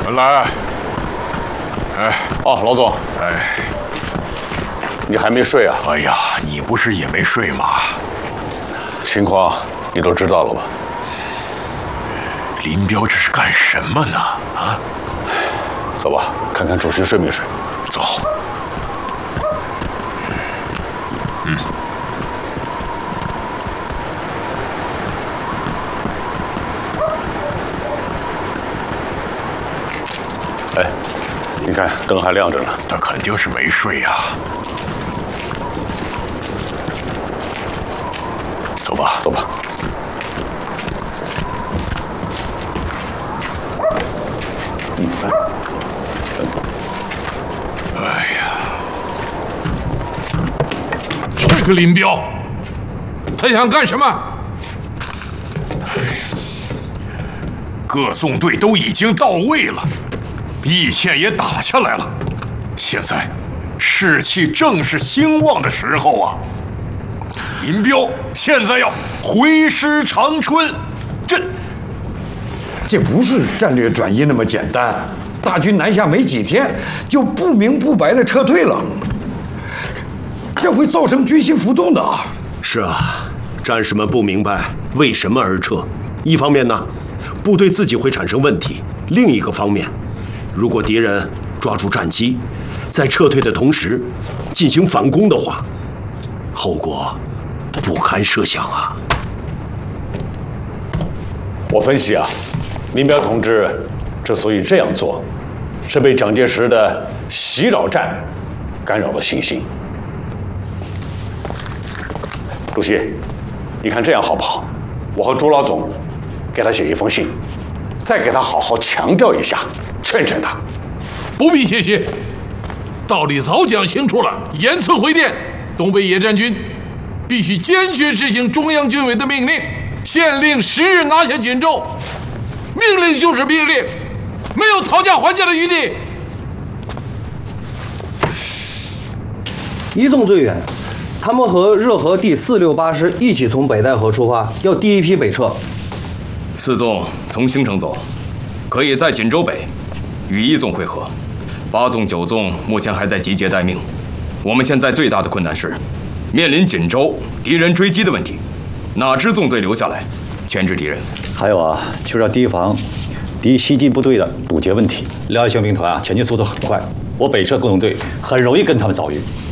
文澜， 哦，老总，你还没睡啊？ 哎呀，你不是也没睡吗？ 情况你都知道了吧？ 林彪这是干什么呢？啊， 走吧，看看主席睡没睡。 走。 哎，你看灯还亮着呢。 他肯定是没睡呀。走吧， 走吧。 哎呀， 这个林彪，他想干什么？ 各纵队都已经到位了，易县也打下来了，现在士气正是兴旺的时候啊！林彪现在要回师长春， 这不是战略转移那么简单。大军南下没几天，就不明不白的撤退了，这会造成军心浮动的。 是啊，战士们不明白为什么而撤。一方面呢，部队自己会产生问题；另一个方面，如果敌人抓住战机，在撤退的同时进行反攻的话，后果不堪设想啊！ 我分析啊，林彪同志之所以这样做，是被蒋介石的袭扰战干扰了信心。主席，你看这样好不好？我和朱老总给他写一封信，再给他好好强调一下，劝劝他。 不必谢谢，道理早讲清楚了。严词回电，东北野战军必须坚决执行中央军委的命令，限令10日拿下锦州。命令就是命令，没有讨价还价的余地。 一纵队员，他们和热河第468师一起从北戴河出发，要第一批北撤。 4纵从兴城走，可以在锦州北与1纵会合。8纵、9纵目前还在集结待命。我们现在最大的困难是，面临锦州敌人追击的问题，哪支纵队留下来牵制敌人？ 还有啊，就是要提防敌袭击部队的堵截问题。2.2行兵团啊，前进速度很快，我北撤各纵队很容易跟他们遭遇。